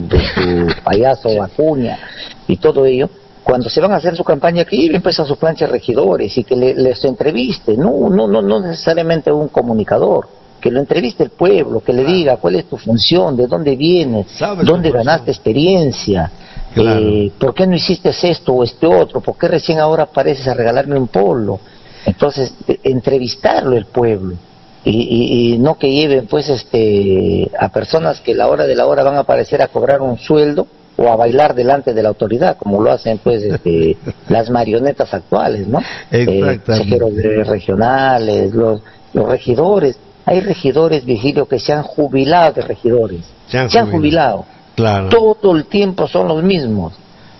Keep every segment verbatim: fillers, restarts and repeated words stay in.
de su payaso Acuña y todo ello, cuando se van a hacer su campaña, que lleven pues a sus planchas regidores y que le, les entreviste, no, no, no, no necesariamente un comunicador, que lo entreviste el pueblo, que le diga cuál es tu función, de dónde vienes, dónde ganaste experiencia, claro. eh, por qué no hiciste esto o este otro, por qué recién ahora pareces a regalarme un polo. Entonces, de, entrevistarlo el pueblo. Y, y, y no que lleven pues este a personas que a la hora de la hora van a aparecer a cobrar un sueldo o a bailar delante de la autoridad, como lo hacen pues este, las marionetas actuales, ¿no? Exactamente. Eh, regionales, los, los regidores. Hay regidores, Virgilio, que se han jubilado de regidores. Se han, se han jubilado. Claro. Todo el tiempo son los mismos.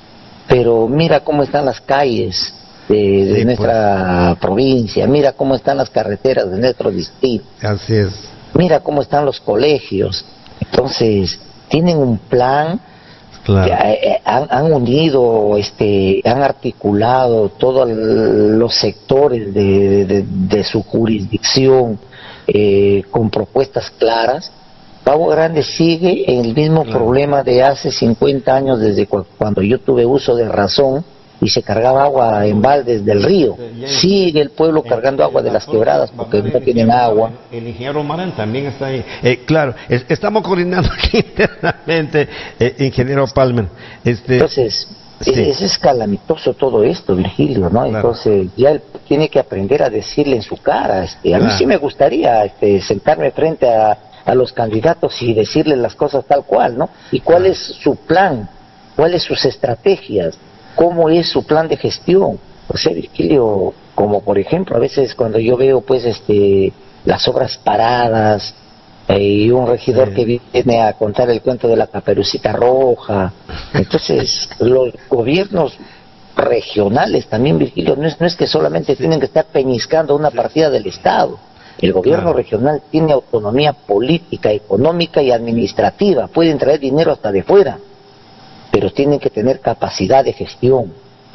Pero mira cómo están las calles de, de sí, nuestra pues. provincia, mira cómo están las carreteras de nuestro distrito. Así es. Mira cómo están los colegios. Entonces, tienen un plan. Claro. Que han, han unido, este, han articulado todos los sectores de, de, de su jurisdicción eh, con propuestas claras. Pavo Grande sigue en el mismo claro. problema de hace cincuenta años, desde cu cuando yo tuve uso de razón y se cargaba agua en baldes del río. Sigue el pueblo cargando agua de las quebradas porque no tienen agua. El ingeniero Marán también está ahí. Eh, claro, es, estamos coordinando aquí internamente, eh, ingeniero Palmer. Este, Entonces, sí. es, es calamitoso todo esto, Virgilio, ¿no? Claro. Entonces, ya él tiene que aprender a decirle en su cara. Este, a claro. mí sí me gustaría este, sentarme frente a, a los candidatos y decirles las cosas tal cual, ¿no? Y cuál claro. es su plan, cuáles sus estrategias, cómo es su plan de gestión. O sea, Virgilio, como por ejemplo, a veces cuando yo veo pues este las obras paradas eh, y un regidor sí. que viene a contar el cuento de la Caperucita Roja, entonces los gobiernos regionales también, Virgilio, no es, no es que solamente sí. tienen que estar peñiscando una partida del Estado. El gobierno claro. regional tiene autonomía política, económica y administrativa, pueden traer dinero hasta de fuera, pero tienen que tener capacidad de gestión,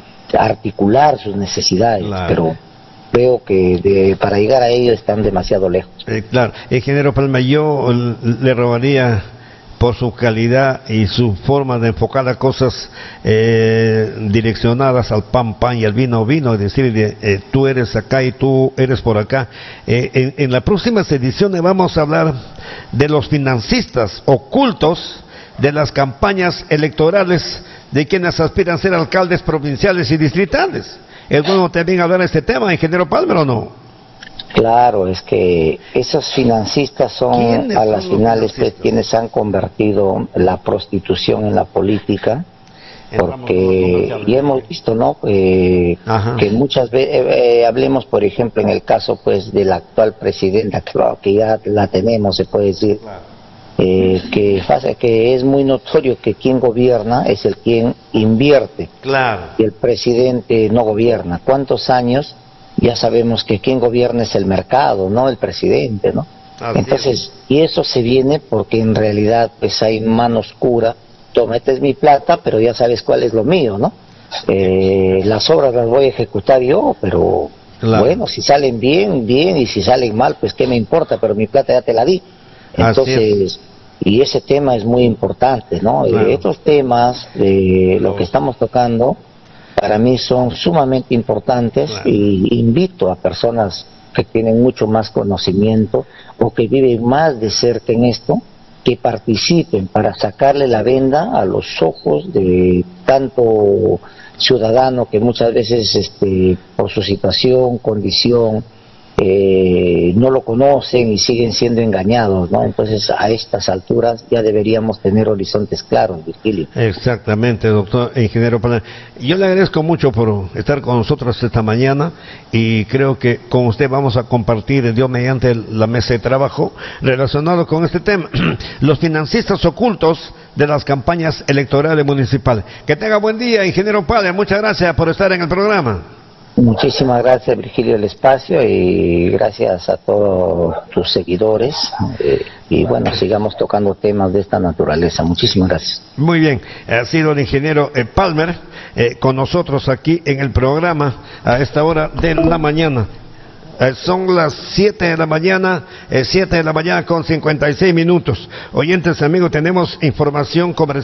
articular sus necesidades, claro. pero veo que de, para llegar a ello están demasiado lejos. Eh, claro, ingeniero Palma, yo le robaría por su calidad y su forma de enfocar las cosas eh, direccionadas al pan pan y al vino vino, es decir, eh, tú eres acá y tú eres por acá. Eh, en, en las próximas ediciones vamos a hablar de los financistas ocultos de las campañas electorales de quienes aspiran a ser alcaldes provinciales y distritales. ¿Es bueno también hablar de este tema, ingeniero Palmer, o no? Claro, es que esos financistas son a las finales pues, quienes han convertido la prostitución en la política, porque ya hemos visto, ¿no? Eh, que muchas veces, eh, eh, hablemos por ejemplo en el caso pues de la actual presidenta, claro que ya la tenemos, se puede decir. Claro. Eh, que, que es muy notorio que quien gobierna es el quien invierte, claro. y el presidente no gobierna. ¿Cuántos años? Ya sabemos que quien gobierna es el mercado, no el presidente, ¿no? Así Entonces, es. y eso se viene porque en realidad pues hay mano oscura. Toma, esta es mi plata, pero ya sabes cuál es lo mío, ¿no? Eh, las obras las voy a ejecutar yo, pero claro. bueno, si salen bien, bien, y si salen mal, pues qué me importa, pero mi plata ya te la di. Entonces, y ese tema es muy importante, ¿no? Claro. Eh, estos temas de lo que estamos tocando, para mí son sumamente importantes, claro. y invito a personas que tienen mucho más conocimiento o que viven más de cerca en esto, que participen para sacarle la venda a los ojos de tanto ciudadano que muchas veces este, por su situación, condición, Eh, no lo conocen y siguen siendo engañados, ¿no? Entonces a estas alturas ya deberíamos tener horizontes claros, Virgilio. Exactamente, doctor ingeniero Palmer. Yo le agradezco mucho por estar con nosotros esta mañana y creo que con usted vamos a compartir, Dios mediante, la mesa de trabajo relacionado con este tema, los financistas ocultos de las campañas electorales municipales. Que tenga buen día, ingeniero Palmer, muchas gracias por estar en el programa. Muchísimas gracias, Virgilio, el espacio, y gracias a todos tus seguidores, eh, y bueno, sigamos tocando temas de esta naturaleza. Muchísimas gracias. Muy bien, ha sido el ingeniero eh, Palmer eh, con nosotros aquí en el programa a esta hora de la mañana. Eh, son las siete de la mañana, eh, siete de la mañana con cincuenta y seis minutos. Oyentes, amigos, tenemos información comercial.